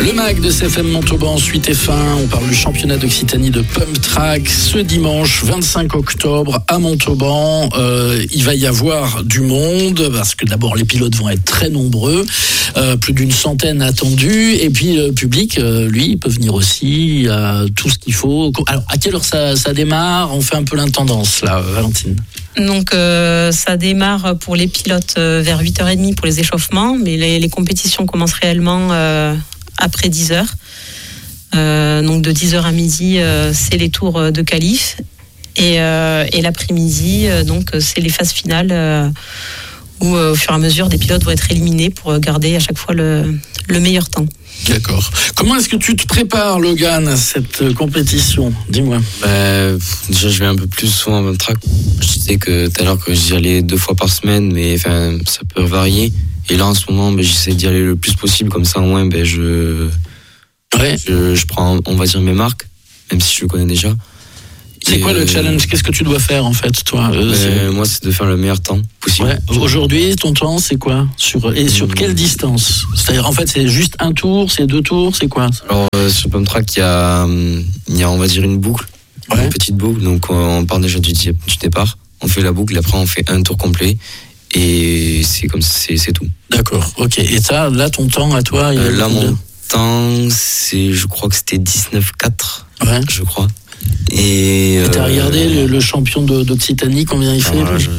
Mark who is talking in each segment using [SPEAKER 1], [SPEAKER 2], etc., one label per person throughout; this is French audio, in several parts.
[SPEAKER 1] Le MAG de CFM Montauban, suite et fin. On parle du championnat d'Occitanie de Pump Track ce dimanche 25 octobre à Montauban. Il va y avoir du monde parce que d'abord les pilotes vont être très nombreux, plus d'une centaine attendus. Et puis le public, lui, peut venir aussi, tout ce qu'il faut. Alors à quelle heure ça démarre? On fait un peu l'intendance là, Valentine.
[SPEAKER 2] Donc ça démarre pour les pilotes vers 8h30 pour les échauffements, mais les compétitions commencent réellement après 10h. Donc de 10h à midi, c'est les tours de qualif. Et l'après-midi, donc c'est les phases finales où au fur et à mesure des pilotes vont être éliminés pour garder à chaque fois le meilleur temps.
[SPEAKER 1] D'accord. Comment est-ce que tu te prépares, Logan, à cette compétition? Dis-moi.
[SPEAKER 3] Déjà, je vais un peu plus souvent en Pump Track. Je disais que tout à l'heure que j'y allais 2 fois par semaine, mais enfin, ça peut varier. Et là, en ce moment, j'essaie d'y aller le plus possible. Comme ça, au moins, je prends, on va dire, mes marques, même si je le connais déjà.
[SPEAKER 1] C'est quoi le challenge? Qu'est-ce que tu dois faire, en fait, toi?
[SPEAKER 3] Moi, c'est de faire le meilleur temps possible.
[SPEAKER 1] Ouais. Aujourd'hui, ton temps, c'est quoi? Sur quelle distance? C'est-à-dire, en fait, c'est juste un tour, c'est 2 tours, c'est quoi?
[SPEAKER 3] Alors, sur Pump Track, il y a, on va dire, une boucle, une petite boucle. Donc, on part déjà du départ. On fait la boucle, après, on fait un tour complet. Et c'est comme ça, c'est tout. D'accord, ok. Et ça, là, ton temps à toi? Là, mon temps, je crois que c'était 19,4. Ouais. Je crois. Et
[SPEAKER 1] t'as regardé le champion d'Occitanie, combien il fait?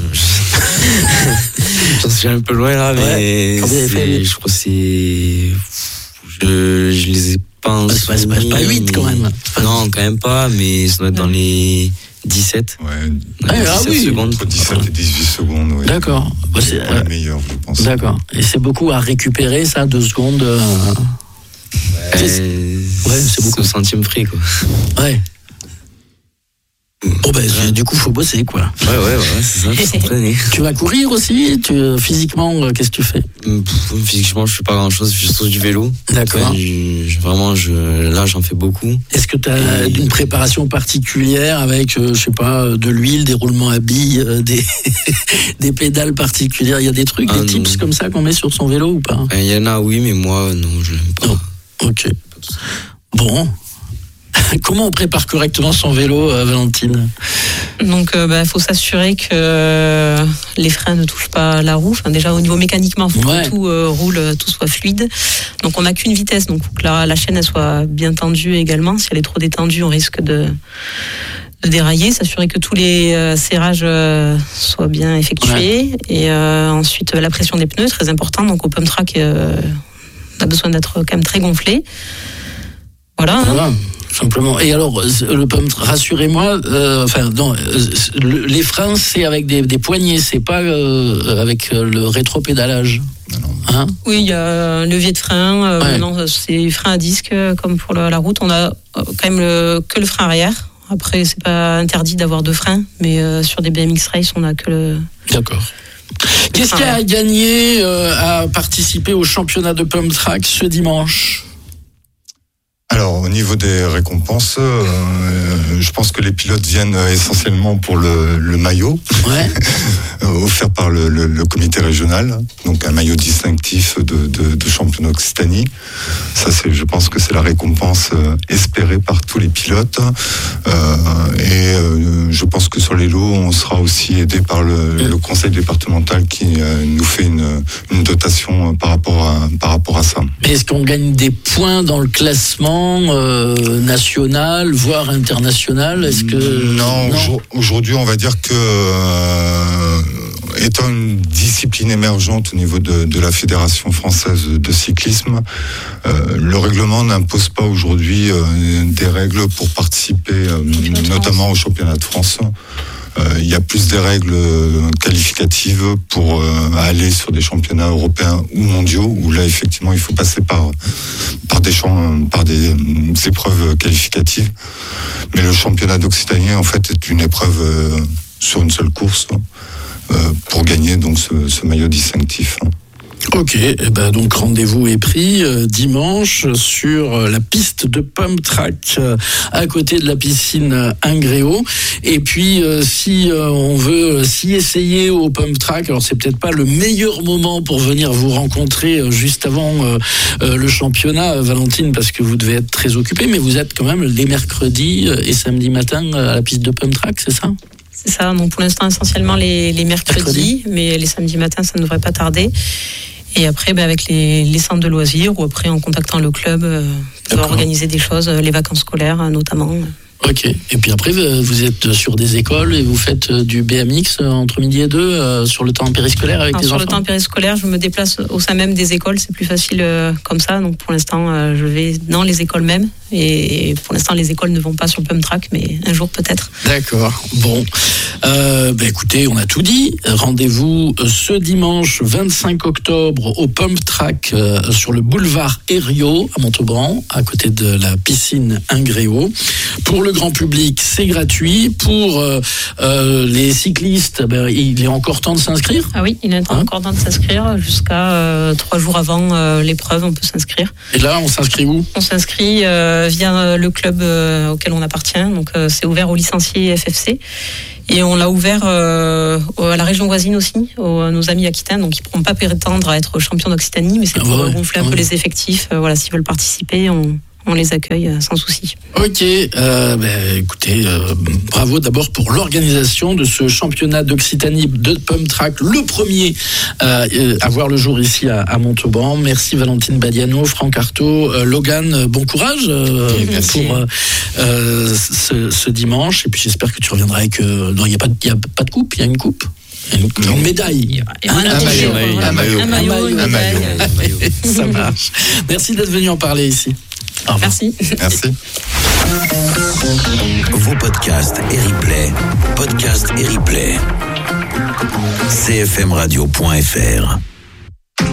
[SPEAKER 3] Je suis un peu loin là, mais je crois que c'est. Je les ai pas.
[SPEAKER 1] C'est pas 8 quand même.
[SPEAKER 3] Non, quand même pas, mais ça doit être dans les 17.
[SPEAKER 4] Ouais.
[SPEAKER 3] 17 secondes.
[SPEAKER 4] Entre 17 et 18 secondes, oui.
[SPEAKER 1] D'accord.
[SPEAKER 4] C'est le meilleur, je pense.
[SPEAKER 1] D'accord. Et c'est beaucoup à récupérer, ça, 2 secondes.
[SPEAKER 3] C'est beaucoup. Au centième près, quoi.
[SPEAKER 1] Ouais. Bon du coup faut bosser quoi.
[SPEAKER 3] Ouais, c'est ça, faut s'entraîner.
[SPEAKER 1] Tu vas courir aussi? Physiquement, qu'est-ce que tu fais?
[SPEAKER 3] Physiquement, je fais pas grand chose, je fais surtout du vélo. D'accord. Là, j'en fais beaucoup.
[SPEAKER 1] Est-ce que tu as une préparation particulière avec, je sais pas, de l'huile, des roulements à billes, des pédales particulières? Il y a des trucs, des tips comme ça qu'on met sur son vélo ou pas?
[SPEAKER 3] Il y en a, oui, mais moi, non, je l'aime pas.
[SPEAKER 1] Non. Ok. Bon. Comment on prépare correctement son vélo, Valentine?
[SPEAKER 2] Donc, faut s'assurer que les freins ne touchent pas la roue. Enfin, déjà, au niveau mécaniquement, il faut que tout roule, tout soit fluide. Donc, on n'a qu'une vitesse, donc faut que la chaîne elle soit bien tendue également. Si elle est trop détendue, on risque de dérailler. S'assurer que tous les serrages soient bien effectués. Et ensuite, la pression des pneus, très important. Donc, au Pump Track, on a besoin d'être quand même très gonflé. Voilà.
[SPEAKER 1] Simplement. Et alors, le pump, rassurez-moi, les freins, c'est avec des poignées, c'est pas avec le rétropédalage. Hein? Oui, il y a un levier de frein. Maintenant, c'est frein à disque, comme pour la route. On a quand même que le frein arrière. Après, c'est pas interdit d'avoir 2 freins, mais sur des BMX Race, on a que le. D'accord. Qu'est-ce qu'il y a à gagner à participer au championnat de Pump Track ce dimanche?
[SPEAKER 4] Alors, au niveau des récompenses, je pense que les pilotes viennent essentiellement pour le maillot, offert par le comité régional, donc un maillot distinctif de champion d'Occitanie. Ça, je pense que c'est la récompense espérée par tous les pilotes. Et je pense que sur les lots, on sera aussi aidé par le conseil départemental qui nous fait une dotation par rapport à ça.
[SPEAKER 1] Mais est-ce qu'on gagne des points dans le classement national, voire international? Est-ce que
[SPEAKER 4] non. Aujourd'hui, on va dire que étant une discipline émergente au niveau de la Fédération française de cyclisme, le règlement n'impose pas aujourd'hui des règles pour participer, notamment au championnat de France. Il y a plus des règles qualificatives pour aller sur des championnats européens ou mondiaux, où là effectivement il faut passer par des épreuves qualificatives. Mais le championnat d'Occitanie en fait est une épreuve sur une seule course pour gagner donc ce maillot distinctif.
[SPEAKER 1] Ok, donc rendez-vous est pris dimanche sur la piste de pump track à côté de la piscine Ingréo. Et puis si on veut s'y essayer au pump track, alors c'est peut-être pas le meilleur moment pour venir vous rencontrer juste avant le championnat, Valentine, parce que vous devez être très occupé, mais vous êtes quand même les mercredis et samedis matin à la piste de pump track, c'est ça ?
[SPEAKER 2] C'est ça, donc pour l'instant essentiellement les mercredis, mais les samedis matins ça ne devrait pas tarder. Et après, avec les centres de loisirs ou après en contactant le club pour organiser des choses, les vacances scolaires notamment.
[SPEAKER 1] Ok. Et puis après, vous êtes sur des écoles et vous faites du BMX entre midi et 2 sur le temps périscolaire avec les enfants.
[SPEAKER 2] Sur le temps périscolaire, je me déplace au sein même des écoles, c'est plus facile comme ça. Donc pour l'instant, je vais dans les écoles même. Et pour l'instant, les écoles ne vont pas sur le pump track, mais un jour peut-être.
[SPEAKER 1] D'accord. Bon. Écoutez, on a tout dit. Rendez-vous ce dimanche 25 octobre au pump track sur le boulevard Herriot à Montauban, à côté de la piscine Ingréo. Pour le grand public, c'est gratuit. Pour les cyclistes, il est encore temps de s'inscrire.
[SPEAKER 2] Ah oui, il est encore temps de s'inscrire. Jusqu'à 3 jours avant l'épreuve, on peut s'inscrire.
[SPEAKER 1] Et là, on s'inscrit où ?
[SPEAKER 2] On s'inscrit via le club auquel on appartient. Donc c'est ouvert aux licenciés FFC. Et on l'a ouvert à la région voisine aussi, à nos amis aquitains. Donc ils ne pourront pas prétendre à être champions d'Occitanie, mais c'est pour gonfler un peu les effectifs. S'ils veulent participer, on les accueille sans souci.
[SPEAKER 1] Ok, écoutez, bravo d'abord pour l'organisation de ce championnat d'Occitanie de pump track, le premier à voir le jour ici à Montauban. Merci Valentine Badiano, Franck Artaud, Logan, bon courage pour ce dimanche. Et puis j'espère que tu reviendras avec... non, il n'y a pas de coupe, il y a une coupe. Une médaille.
[SPEAKER 2] Un maillot.
[SPEAKER 1] Ça marche. Merci d'être venu en parler ici.
[SPEAKER 2] Merci.
[SPEAKER 5] Vos podcasts et replays. cfmradio.fr